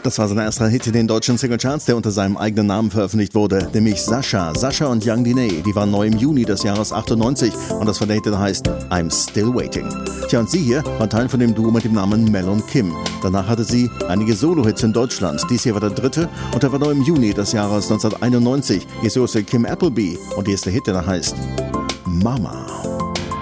Das war sein erster Hit in den deutschen Singlecharts, der unter seinem eigenen Namen veröffentlicht wurde, nämlich Sascha. Sascha und Young Diney, die waren neu im Juni des Jahres 98 und das von der Hit heißt I'm Still Waiting. Tja, und sie hier war Teil von dem Duo mit dem Namen Mel und Kim. Danach hatte sie einige Solo-Hits in Deutschland. Dies hier war der dritte und der war neu im Juni des Jahres 1991. Hier ist Kim Appleby und hier ist der Hit, der heißt Mama.